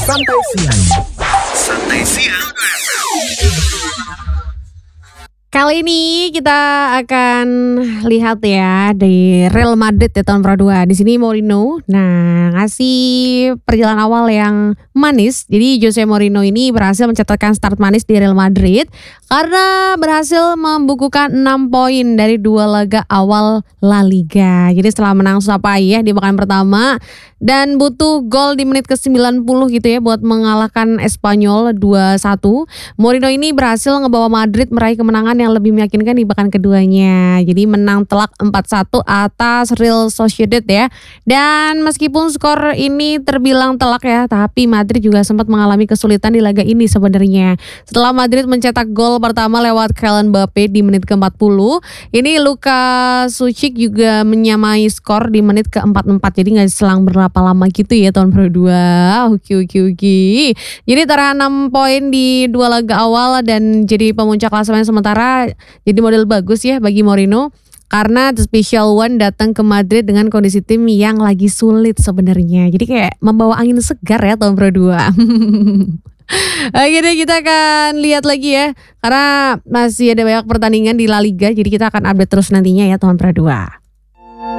Santai siang. Santai siang. Kali ini kita akan lihat ya di Real Madrid ya tahun Pro 2. Di sini Mourinho ngasih perjalanan awal yang manis. Jadi Jose Mourinho ini berhasil mencatatkan start manis di Real Madrid karena berhasil membukukan 6 poin dari 2 laga awal La Liga. Jadi setelah menang susah payah di pekan pertama dan butuh gol di menit ke-90 gitu ya buat mengalahkan Espanyol 2-1. Mourinho ini berhasil ngebawa Madrid meraih kemenangan yang lebih meyakinkan di pekan keduanya. Jadi menang telak 4-1 atas Real Sociedad ya. Dan meskipun skor ini terbilang telak ya, tapi Madrid juga sempat mengalami kesulitan di laga ini sebenarnya. Setelah Madrid mencetak gol pertama lewat Kylian Mbappe di menit ke-40, ini Luka Sucic juga menyamai skor di menit ke-44. Jadi gak selang berapa lama gitu ya tahun Pro 2. Oke. Jadi taruh 6 poin di 2 laga awal dan jadi pemuncak klasemen sementara. Jadi model bagus ya bagi Mourinho karena The Special One datang ke Madrid dengan kondisi tim yang lagi sulit sebenarnya. Jadi kayak membawa angin segar ya tahun Pro 2. Oke deh, kita akan lihat lagi ya karena masih ada banyak pertandingan di La Liga. Jadi kita akan update terus nantinya ya tahun Pro 2.